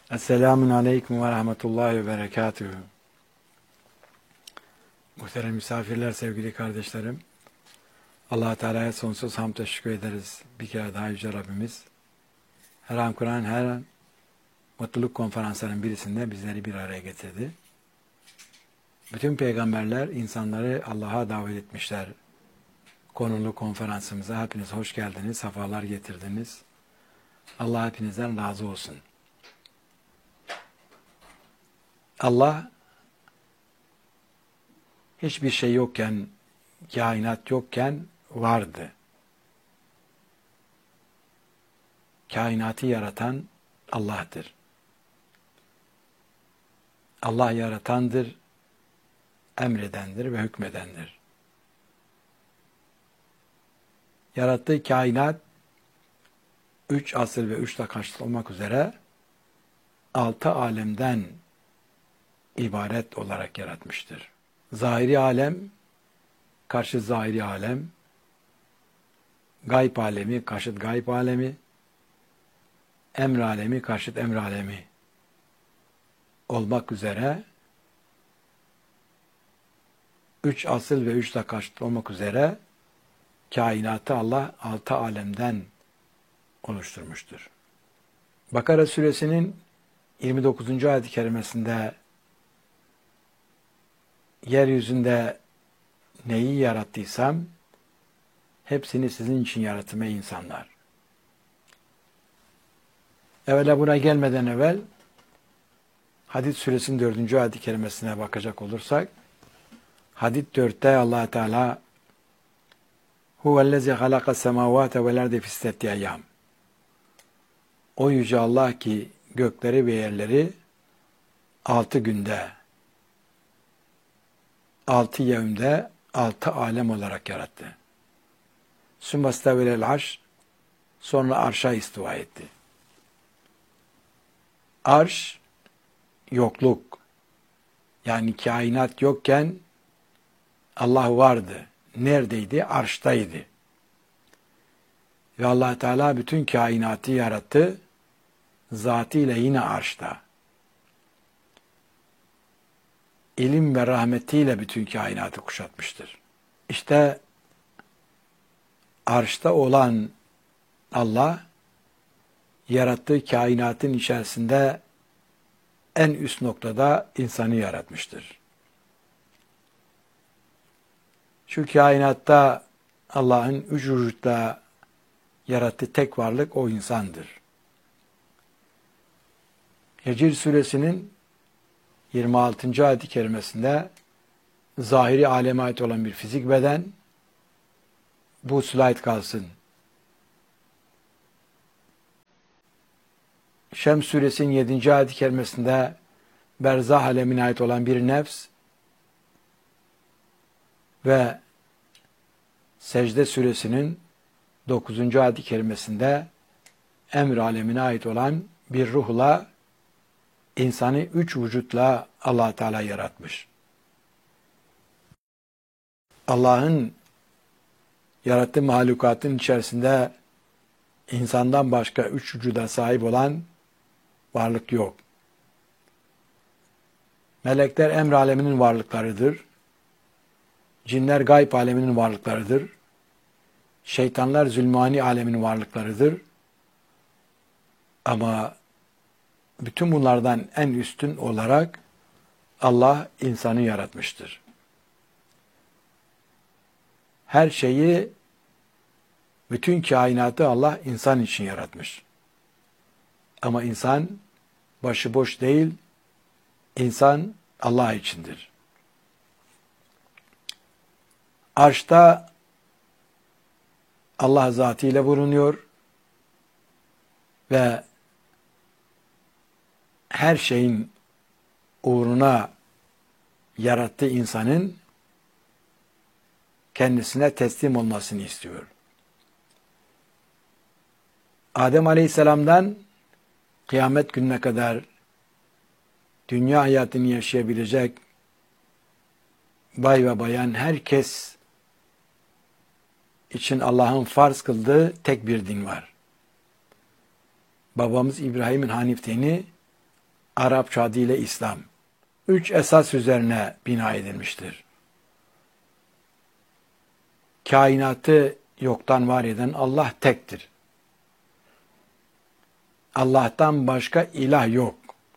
Esselamun Aleyküm ve Rahmetullahi ve Berekatühü. Muhterem misafirler, sevgili kardeşlerim. Allah-u Teala'ya sonsuz hamd teşekkür ederiz. Bir kere daha Yüce Rabbimiz. Her an Kur'an, her an mutluluk konferanslarının birisinde bizleri bir araya getirdi. Bütün peygamberler insanları Allah'a davet etmişler. Konulu konferansımıza hepiniz hoş geldiniz, sefalar getirdiniz. Allah hepinizden razı olsun. Allah hiçbir şey yokken, kainat yokken vardı. Kainatı yaratan Allah'tır. Allah yaratandır, emredendir ve hükmedendir. Yarattığı kainat 3 asır ve 3 dakikalık olmak üzere 6 alemden ibaret olarak yaratmıştır. Zahiri alem, karşı zahiri alem, gayb alemi, karşıt gayb alemi, emr alemi, karşıt emr alemi olmak üzere 3 asıl ve 3 dakika olmak üzere kainatı Allah 6 alemden oluşturmuştur. Bakara suresinin 29. ayet-i kerimesinde yeryüzünde neyi yarattıysam hepsini sizin için yarattım ey insanlar. Evvela buna gelmeden evvel Hadid suresinin 4. ayet-i kerimesine bakacak olursak Hadid 4'te Allah Teala Huvellezî halaqas semâvâte vel ardı fî sitteti eyyâm. O yüce Allah ki gökleri ve yerleri 6 günde, 6 yevmde, 6 alem olarak yarattı. Sümmestevelel arş, sonra arşa istiva etti. Arş, yokluk. Yani kainat yokken Allah vardı. Neredeydi? Arştaydı. Ve Allah Teala bütün kainatı yarattı. Zatıyla yine arşta. İlim ve rahmetiyle bütün kainatı kuşatmıştır. İşte arşta olan Allah, yarattığı kainatın içerisinde en üst noktada insanı yaratmıştır. Şu kainatta Allah'ın üç vücutta yarattığı tek varlık o insandır. Hicr suresinin 26. ayet-i kerimesinde zahiri aleme ait olan bir fizik beden, bu slide kalsın. Şems suresinin 7. ayet-i kerimesinde berzah alemine ait olan bir nefs ve Secde suresinin 9. ayet-i kerimesinde emr alemine ait olan bir ruhla insanı 3 vücutla Allah Teala yaratmış. Allah'ın yarattığı mahlukatın içerisinde insandan başka 3 vücuda sahip olan varlık yok. Melekler emr aleminin varlıklarıdır. Cinler gayb aleminin varlıklarıdır. Şeytanlar zulmani aleminin varlıklarıdır. Ama bütün bunlardan en üstün olarak Allah insanı yaratmıştır. Her şeyi, bütün kainatı Allah insan için yaratmış. Ama insan başıboş değil, insan Allah içindir. Arşta Allah zatıyla bulunuyor ve her şeyin uğruna yarattığı insanın kendisine teslim olmasını istiyor. Adem Aleyhisselam'dan kıyamet gününe kadar dünya hayatını yaşayabilecek bay ve bayan herkes için Allah'ın farz kıldığı tek bir din var. Babamız İbrahim'in Hanif dini Arapça adıyla İslam. 3 esas üzerine bina edilmiştir. Kainatı yoktan var eden Allah tektir. Allah'tan başka ilah yok.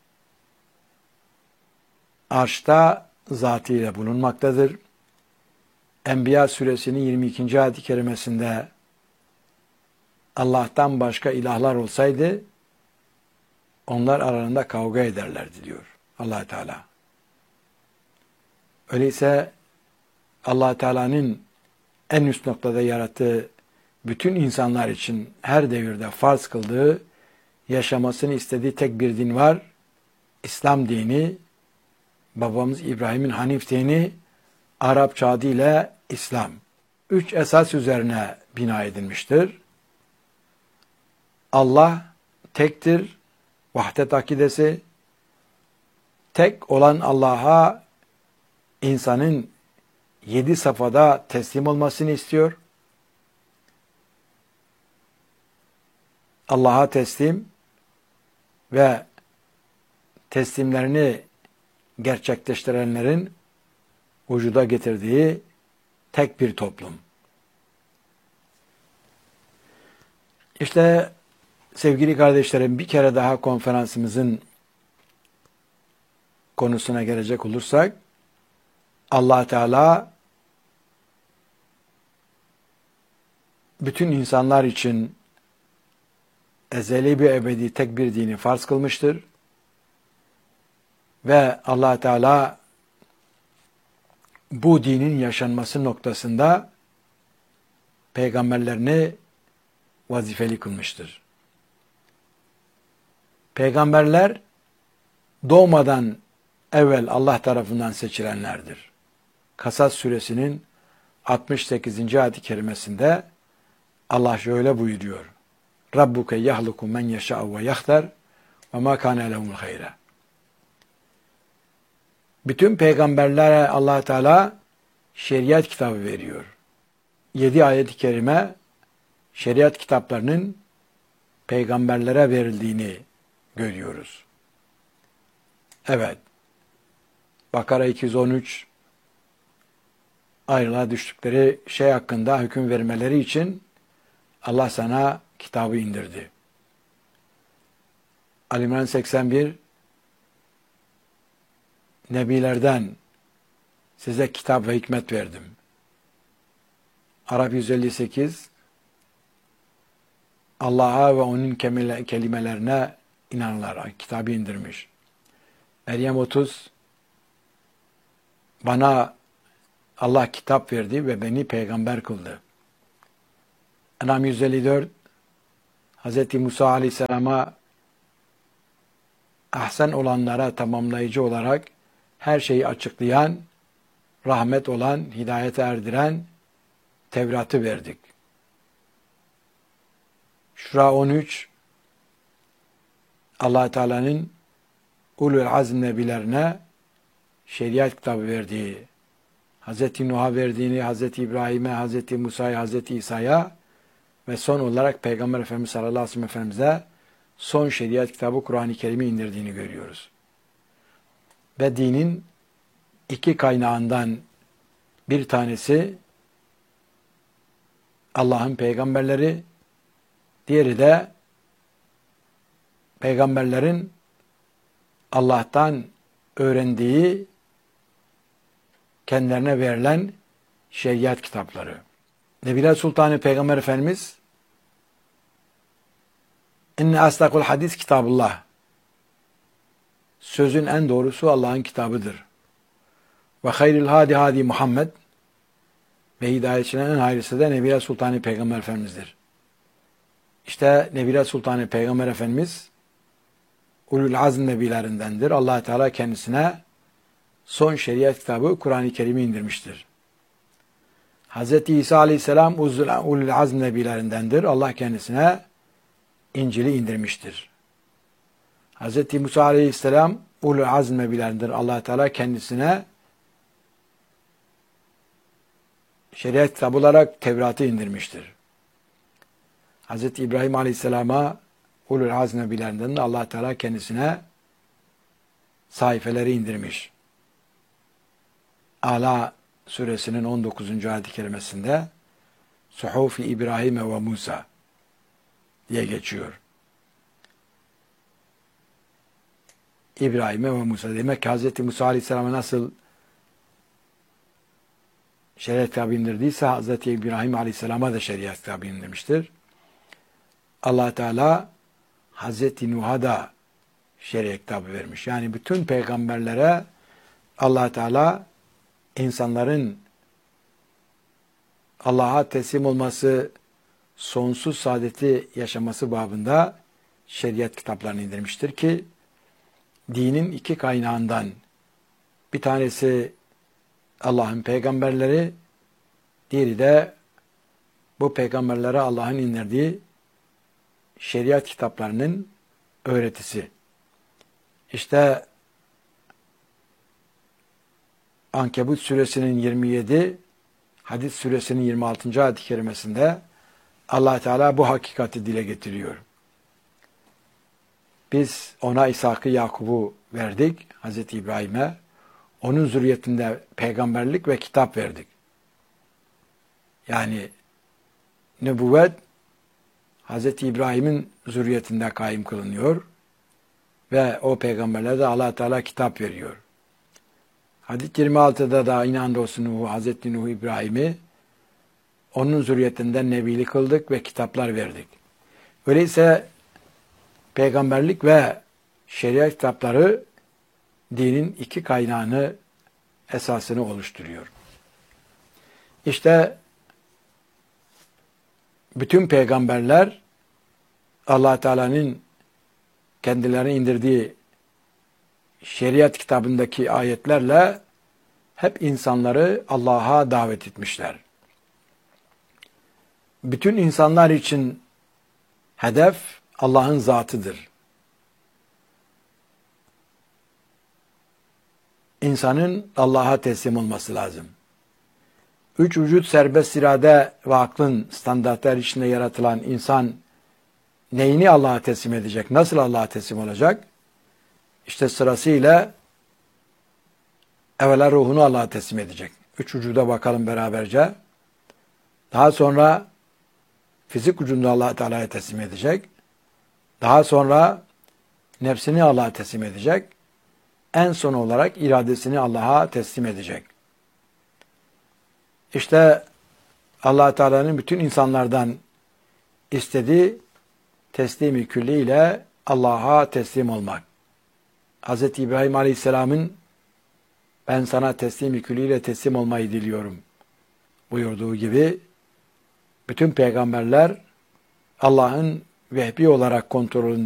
Arşta zatıyla bulunmaktadır. Enbiya suresinin 22. ayet-i kerimesinde Allah'tan başka ilahlar olsaydı onlar aralarında kavga ederlerdi diyor Allah Teala. Öyleyse Allah Teala'nın en üst noktada yarattığı bütün insanlar için her devirde farz kıldığı, yaşamasını istediği tek bir din var. İslam dini, babamız İbrahim'in Hanif dini, Arapça adıyla İslam. 3 esas üzerine bina edilmiştir. Allah tektir, vahdet akidesi, tek olan Allah'a insanın 7 safhada teslim olmasını istiyor. Allah'a teslim ve teslimlerini gerçekleştirenlerin vücuda getirdiği tek bir toplum. İşte sevgili kardeşlerim, bir kere daha konferansımızın konusuna gelecek olursak, Allah Teala bütün insanlar için ezeli bir ebedi tek bir dini farz kılmıştır. Ve Allah Teala bu dinin yaşanması noktasında peygamberlerini vazifeli kılmıştır. Peygamberler doğmadan evvel Allah tarafından seçilenlerdir. Kasas suresinin 68. ayet-i kerimesinde Allah şöyle buyuruyor. Rabbuke yahluku men yeşâ'u ve yahtar ve mâ kâne lehumul hayre. Bütün peygamberlere Allah Teala şeriat kitabı veriyor. 7 ayet-i kerime şeriat kitaplarının peygamberlere verildiğini görüyoruz. Evet. Bakara 213 ayrılığa düştükleri şey hakkında hüküm vermeleri için Allah sana kitabı indirdi. Ali İmran 81 Nebilerden size kitap ve hikmet verdim. Arap 158 Allah'a ve onun kelimelerine inanırlar. Kitabı indirmiş. Meryem 30 bana Allah kitap verdi ve beni peygamber kıldı. En'am 154 Hz. Musa Aleyhisselam'a ahsen olanlara tamamlayıcı olarak her şeyi açıklayan, rahmet olan, hidayete erdiren Tevrat'ı verdik. Şura 13 Allah Teala'nın ulul azm nebilerine şeriat kitabı verdiği, Hz. Nuh'a verdiğini, Hz. İbrahim'e, Hz. Musa'ya, Hz. İsa'ya ve son olarak Peygamber Efendimiz sallallahu aleyhi ve sellem Efendimiz'e son şeriat kitabı Kur'an-ı Kerim'i indirdiğini görüyoruz. Ve dinin 2 kaynağından bir tanesi Allah'ın peygamberleri, diğeri de peygamberlerin Allah'tan öğrendiği kendilerine verilen şeriat kitapları. Nebiler Sultanı Peygamber Efendimiz İnne asdakul hadis kitabullah. Sözün en doğrusu Allah'ın kitabıdır. Ve hayril hadi hadi Muhammed. Ve hidayetçilerin en hayırlısı da Nebiler Sultanı Peygamber Efendimiz'dir. İşte Nebiler Sultanı Peygamber Efendimiz ulul azm nebilerindendir. Allah Teala kendisine son şeriat kitabı Kur'an-ı Kerim'i indirmiştir. Hz. İsa Aleyhisselam ulul azm nebilerindendir. Allah kendisine İncil'i indirmiştir. Hz. Musa Aleyhisselam ulul azm nebilerindendir. Allah Teala kendisine şeriat kitabı olarak Tevrat'ı indirmiştir. Hz. İbrahim Aleyhisselam'a ulul azm nebilerindendir. Allah Teala kendisine sayfeleri indirmiş. Ala suresinin 19. ayet-i kerimesinde Suhufi İbrahim ve Musa diye geçiyor. İbrahim ve Musa demek ki Hz. Musa Aleyhisselam'a nasıl şeriat kitabı indirdiyse Hz. İbrahim Aleyhisselam'a da şeriat kitabı indirmiştir. Allah Teala Hz. Nuh'a da şeriat kitabı vermiş. Yani bütün peygamberlere Allah Teala insanların Allah'a teslim olması, sonsuz saadeti yaşaması babında şeriat kitaplarını indirmiştir ki dinin iki kaynağından bir tanesi Allah'ın peygamberleri, diğeri de bu peygamberlere Allah'ın indirdiği şeriat kitaplarının öğretisi. İşte Ankebut suresinin 27, Hadid suresinin 26. ayet-i kerimesinde Allah Teala bu hakikati dile getiriyor. Biz ona İshak'ı, Yakub'u verdik, Hz. İbrahim'e. Onun zürriyetinde peygamberlik ve kitap verdik. Yani nübüvvet Hz. İbrahim'in zürriyetinde kaim kılınıyor ve o peygamberlere de Allah Teala kitap veriyor. Hadid 26'da da inan olsun Hz. Nuh İbrahim'i onun zürriyetinden nebilik kıldık ve kitaplar verdik. Öyleyse peygamberlik ve şeriat kitapları dinin iki kaynağını, esasını oluşturuyor. İşte bütün peygamberler Allah Teala'nın kendilerine indirdiği şeriat kitabındaki ayetlerle hep insanları Allah'a davet etmişler. Bütün insanlar için hedef Allah'ın zatıdır. İnsanın Allah'a teslim olması lazım. Üç vücut serbest irade ve aklın standartlar içinde yaratılan insan neyini Allah'a teslim edecek? Nasıl Allah'a teslim olacak? İşte sırasıyla evvela ruhunu Allah'a teslim edecek. Üç vücuda bakalım beraberce. Daha sonra fizik vücudunu Allah Teala'ya teslim edecek. Daha sonra nefsini Allah'a teslim edecek. En son olarak iradesini Allah'a teslim edecek. İşte Allah Teala'nın bütün insanlardan istediği teslimi külliyle Allah'a teslim olmak. Hz. İbrahim Aleyhisselam'ın ben sana teslimi külliyle teslim olmayı diliyorum buyurduğu gibi bütün peygamberler Allah'ın vehbi olarak kontrolünde